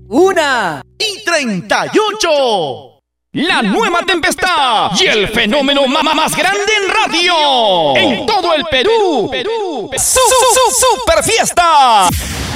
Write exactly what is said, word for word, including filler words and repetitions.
una y treinta y ocho. La nueva tempestad y el fenómeno ma- ma- más grande en radio. En todo el Perú. Perú. Su, su, su, super fiesta.